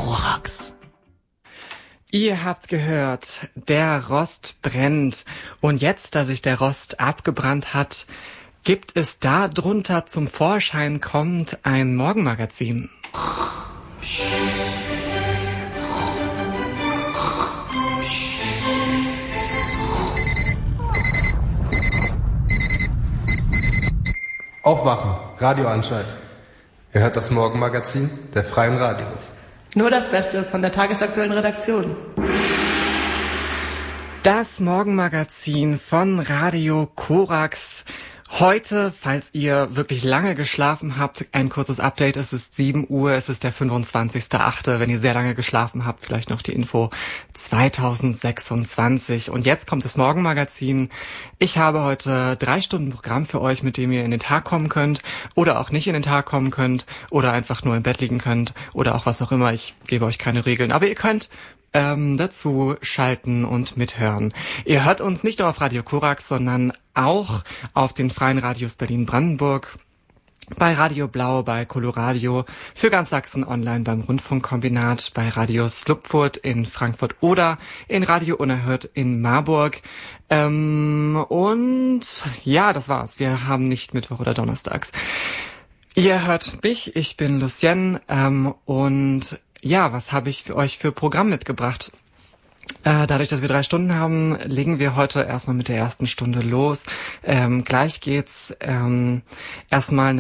Korax. Ihr habt gehört, der Rost brennt. Und jetzt, da sich der Rost abgebrannt hat, gibt es da drunter zum Vorschein kommt ein Morgenmagazin. Aufwachen, Radio anschalten. Ihr hört das Morgenmagazin der Freien Radios. Nur das Beste von der tagesaktuellen Redaktion. Das Morgenmagazin von Radio Korax. Heute, falls ihr wirklich lange geschlafen habt, ein kurzes Update. Es ist 7 Uhr, es ist der 25.8. Wenn ihr sehr lange geschlafen habt, vielleicht noch die Info 2026. Und jetzt kommt das Morgenmagazin. Ich habe heute 3 Stunden Programm für euch, mit dem ihr in den Tag kommen könnt oder auch nicht in den Tag kommen könnt oder einfach nur im Bett liegen könnt oder auch was auch immer. Ich gebe euch keine Regeln, aber ihr könnt dazu schalten und mithören. Ihr hört uns nicht nur auf Radio Korax, sondern auch auf den Freien Radios Berlin-Brandenburg, bei Radio Blau, bei Coloradio, für ganz Sachsen online beim Rundfunkkombinat, bei Radio Slupfurt in Frankfurt oder in Radio Unerhört in Marburg. Und ja, das war's. Wir haben nicht Mittwoch oder Donnerstags. Ihr hört mich, ich bin Lucien und ja, was habe ich für euch für Programm mitgebracht? Dadurch, dass wir 3 Stunden haben, legen wir heute erstmal mit der ersten Stunde los. Gleich geht's erstmal